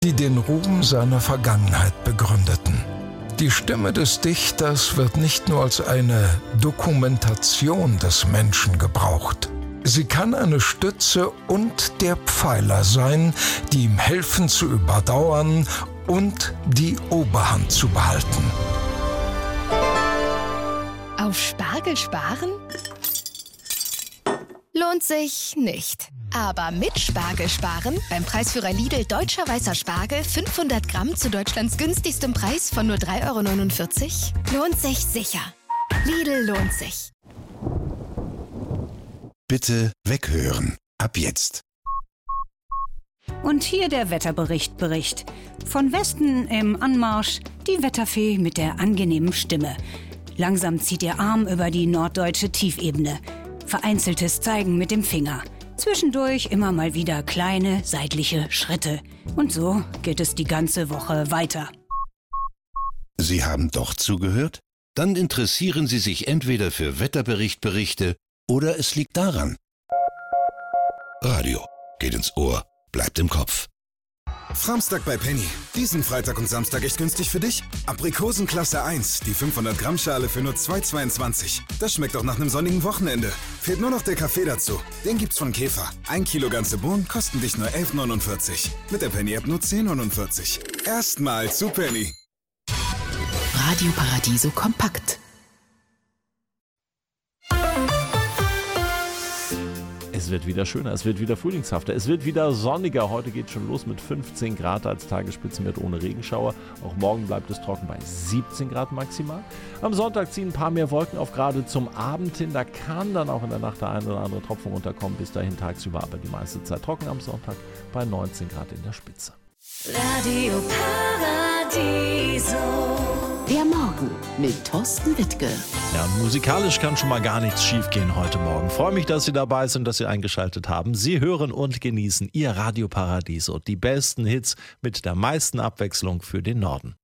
die den Ruhm seiner Vergangenheit begründeten. Die Stimme des Dichters wird nicht nur als eine Dokumentation des Menschen gebraucht. Sie kann eine Stütze und der Pfeiler sein, die ihm helfen zu überdauern und die Oberhand zu behalten. Auf Spargel sparen? Lohnt sich nicht. Aber mit Spargel sparen, beim Preisführer Lidl Deutscher Weißer Spargel 500 Gramm zu Deutschlands günstigstem Preis von nur 3,49 €, lohnt sich sicher. Lidl lohnt sich. Bitte weghören. Ab jetzt. Und hier der Wetterbericht. Von Westen im Anmarsch die Wetterfee mit der angenehmen Stimme. Langsam zieht ihr Arm über die norddeutsche Tiefebene. Vereinzeltes Zeigen mit dem Finger. Zwischendurch immer mal wieder kleine seitliche Schritte. Und so geht es die ganze Woche weiter. Sie haben doch zugehört? Dann interessieren Sie sich entweder für Wetterberichte oder es liegt daran. Radio geht ins Ohr, bleibt im Kopf. Framstag bei Penny. Diesen Freitag und Samstag echt günstig für dich? Aprikosen Klasse 1, die 500 Gramm Schale für nur 2,22. Das schmeckt doch nach einem sonnigen Wochenende. Fehlt nur noch der Kaffee dazu. Den gibt's von Käfer. 1 Kilo ganze Bohnen kosten dich nur 11,49. Mit der Penny-App nur 10,49. Erstmal zu Penny. Radio Paradiso kompakt. Es wird wieder schöner, es wird wieder frühlingshafter, es wird wieder sonniger. Heute geht es schon los mit 15 Grad als Tagesspitzenwert ohne Regenschauer. Auch morgen bleibt es trocken bei 17 Grad maximal. Am Sonntag ziehen ein paar mehr Wolken auf, gerade zum Abend hin. Da kann dann auch in der Nacht der ein oder andere Tropfen runterkommen. Bis dahin tagsüber aber die meiste Zeit trocken am Sonntag bei 19 Grad in der Spitze. Radio Paradiso. Der Morgen mit Thorsten Wittke. Ja, musikalisch kann schon mal gar nichts schiefgehen heute Morgen. Freue mich, dass Sie dabei sind, dass Sie eingeschaltet haben. Sie hören und genießen Ihr Radio Paradiso. Die besten Hits mit der meisten Abwechslung für den Norden.